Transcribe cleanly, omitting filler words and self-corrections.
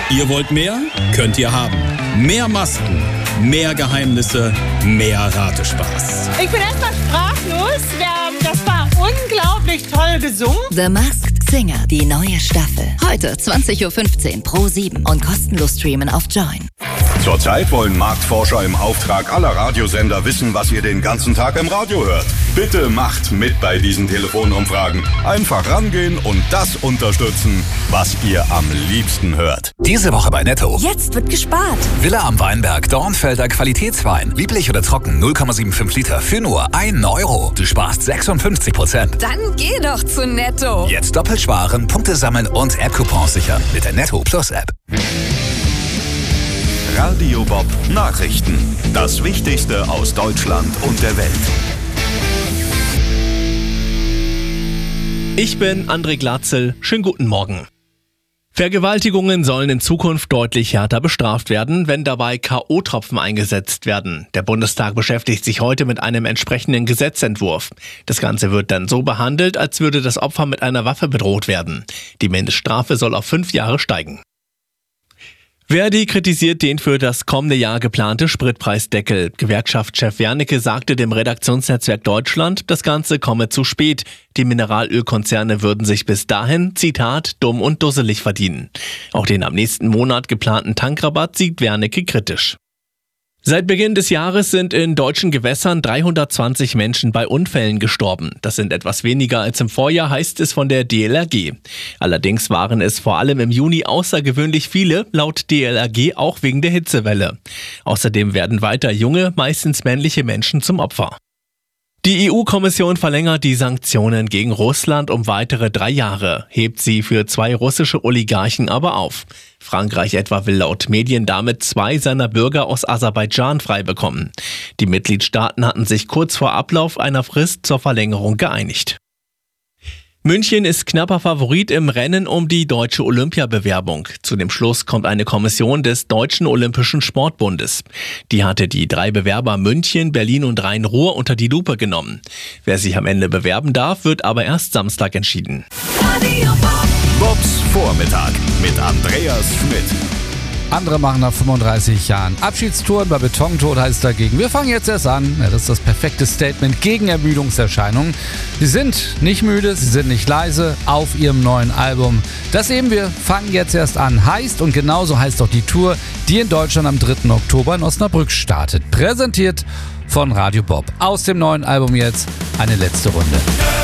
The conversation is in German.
Ihr wollt mehr? Könnt ihr haben. Mehr Masken, mehr Geheimnisse, mehr Ratespaß. Ich bin erstmal sprachlos. Das war unglaublich toll gesungen. The Masked Singer, die neue Staffel. Heute 20.15 Uhr Pro7 und kostenlos streamen auf Join. Zurzeit wollen Marktforscher im Auftrag aller Radiosender wissen, was ihr den ganzen Tag im Radio hört. Bitte macht mit bei diesen Telefonumfragen. Einfach rangehen und das unterstützen, was ihr am liebsten hört. Diese Woche bei Netto. Jetzt wird gespart. Villa am Weinberg, Dornfelder Qualitätswein. Lieblich oder trocken, 0,75 Liter für nur 1 Euro. Du sparst 56%. Dann geh doch zu Netto. Jetzt doppelt sparen, Punkte sammeln und App-Coupons sichern mit der Netto Plus App. Radio Bob Nachrichten. Das Wichtigste aus Deutschland und der Welt. Ich bin André Glatzel. Schönen guten Morgen. Vergewaltigungen sollen in Zukunft deutlich härter bestraft werden, wenn dabei K.O.-Tropfen eingesetzt werden. Der Bundestag beschäftigt sich heute mit einem entsprechenden Gesetzentwurf. Das Ganze wird dann so behandelt, als würde das Opfer mit einer Waffe bedroht werden. Die Mindeststrafe soll auf 5 Jahre steigen. Verdi kritisiert den für das kommende Jahr geplante Spritpreisdeckel. Gewerkschaftschef Wernicke sagte dem Redaktionsnetzwerk Deutschland, das Ganze komme zu spät. Die Mineralölkonzerne würden sich bis dahin, Zitat, dumm und dusselig verdienen. Auch den am nächsten Monat geplanten Tankrabatt sieht Wernicke kritisch. Seit Beginn des Jahres sind in deutschen Gewässern 320 Menschen bei Unfällen gestorben. Das sind etwas weniger als im Vorjahr, heißt es von der DLRG. Allerdings waren es vor allem im Juni außergewöhnlich viele, laut DLRG auch wegen der Hitzewelle. Außerdem werden weiter junge, meistens männliche Menschen zum Opfer. Die EU-Kommission verlängert die Sanktionen gegen Russland um weitere 3 Jahre, hebt sie für 2 russische Oligarchen aber auf. Frankreich etwa will laut Medien damit 2 seiner Bürger aus Aserbaidschan freibekommen. Die Mitgliedstaaten hatten sich kurz vor Ablauf einer Frist zur Verlängerung geeinigt. München ist knapper Favorit im Rennen um die deutsche Olympiabewerbung. Zu dem Schluss kommt eine Kommission des Deutschen Olympischen Sportbundes. Die hatte die 3 Bewerber München, Berlin und Rhein-Ruhr unter die Lupe genommen. Wer sich am Ende bewerben darf, wird aber erst Samstag entschieden. Bobs Vormittag mit Andreas Schmidt. Andere machen nach 35 Jahren Abschiedstouren. Bei Betontod heißt es dagegen, wir fangen jetzt erst an. Ja, das ist das perfekte Statement gegen Ermüdungserscheinungen. Sie sind nicht müde, sie sind nicht leise auf ihrem neuen Album. Das eben, wir fangen jetzt erst an, heißt, und genauso heißt auch die Tour, die in Deutschland am 3. Oktober in Osnabrück startet. Präsentiert von Radio Bob. Aus dem neuen Album jetzt eine letzte Runde.